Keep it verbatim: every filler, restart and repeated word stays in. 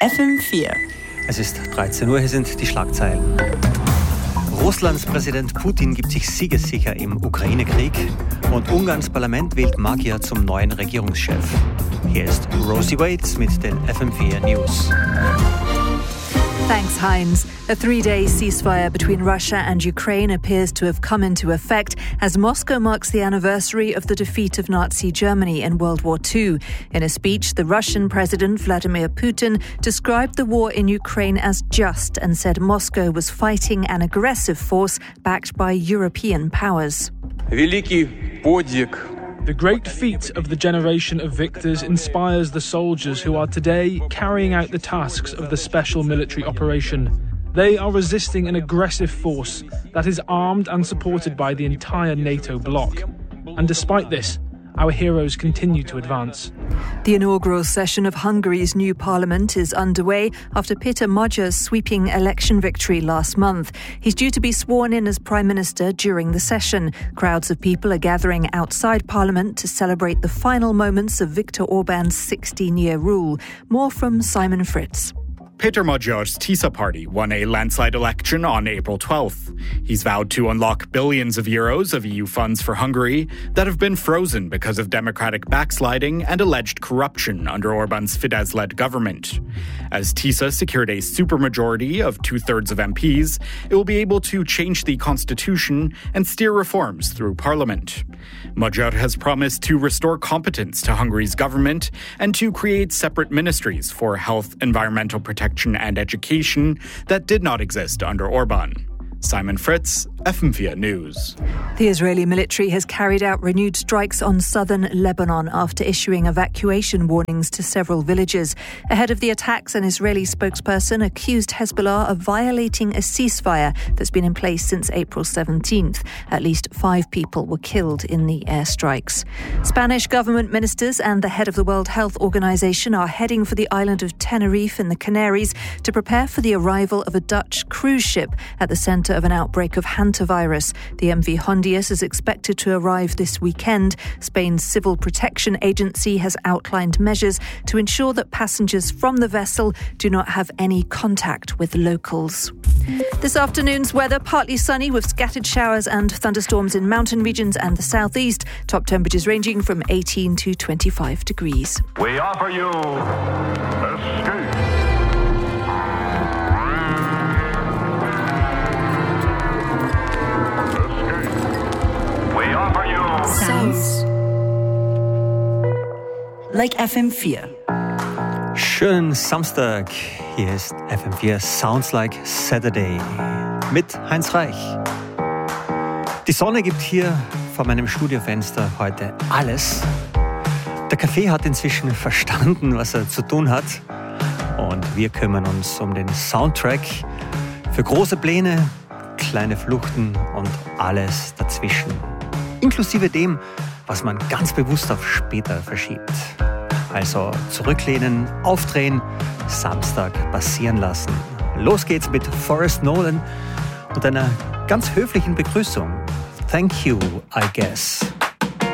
F M vier. Es ist dreizehn Uhr, hier sind die Schlagzeilen. Russlands Präsident Putin gibt sich siegessicher im Ukraine-Krieg und Ungarns Parlament wählt Magyar zum neuen Regierungschef. Hier ist Rosie Waits mit den F M vier News. Thanks, Heinz. A three-day ceasefire between Russia and Ukraine appears to have come into effect as Moscow marks the anniversary of the defeat of Nazi Germany in World War Two. In a speech, the Russian President Vladimir Putin described the war in Ukraine as just and said Moscow was fighting an aggressive force backed by European powers. Великий подвиг. The great feat of the generation of victors inspires the soldiers who are today carrying out the tasks of the special military operation. They are resisting an aggressive force that is armed and supported by the entire NATO bloc. And despite this, our heroes continue to advance. The inaugural session of Hungary's new parliament is underway after Péter Magyar's sweeping election victory last month. He's due to be sworn in as Prime Minister during the session. Crowds of people are gathering outside Parliament to celebrate the final moments of Viktor Orban's sixteen-year rule. More from Simon Fritz. Péter Magyar's TISA party won a landslide election on April twelfth. He's vowed to unlock billions of euros of E U funds for Hungary that have been frozen because of democratic backsliding and alleged corruption under Orban's Fidesz-led government. As TISA secured a supermajority of two-thirds of M Ps, it will be able to change the constitution and steer reforms through parliament. Magyar has promised to restore competence to Hungary's government and to create separate ministries for health, environmental protection and education that did not exist under Orban. Simon Fritz, F M vier News. The Israeli military has carried out renewed strikes on southern Lebanon after issuing evacuation warnings to several villages. Ahead of the attacks, an Israeli spokesperson accused Hezbollah of violating a ceasefire that's been in place since April seventeenth. At least five people were killed in the airstrikes. Spanish government ministers and the head of the World Health Organization are heading for the island of Tenerife in the Canaries to prepare for the arrival of a Dutch cruise ship at the centre of an outbreak of hantavirus. The M V Hondius is expected to arrive this weekend. Spain's Civil Protection Agency has outlined measures to ensure that passengers from the vessel do not have any contact with locals. This afternoon's weather, partly sunny with scattered showers and thunderstorms in mountain regions and the southeast. Top temperatures ranging from eighteen to twenty-five degrees. We offer you Escape. Sounds like F M vier. Schönen Samstag. Hier ist F M vier Sounds Like Saturday mit Heinz Reich. Die Sonne gibt hier vor meinem Studiofenster heute alles. Der Kaffee hat inzwischen verstanden, was er zu tun hat. Und wir kümmern uns um den Soundtrack für große Pläne, kleine Fluchten und alles dazwischen. Inklusive dem, was man ganz bewusst auf später verschiebt. Also zurücklehnen, aufdrehen, Samstag passieren lassen. Los geht's mit Forrest Nolan und einer ganz höflichen Begrüßung. Thank you, I guess.